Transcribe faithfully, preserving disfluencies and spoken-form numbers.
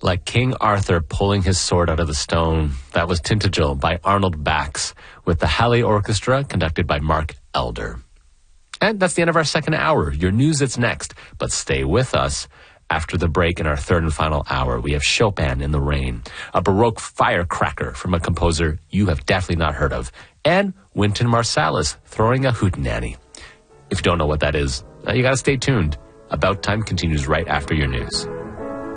Like King Arthur pulling his sword out of the stone. That was Tintagel by Arnold Bax with the Halle Orchestra conducted by Mark Elder. And that's the end of our second hour. Your news is next, but stay with us. After the break in our third and final hour, we have Chopin in the Rain, a Baroque firecracker from a composer you have definitely not heard of, and Wynton Marsalis throwing a hootenanny. If you don't know what that is, you gotta stay tuned. About Time continues right after your news.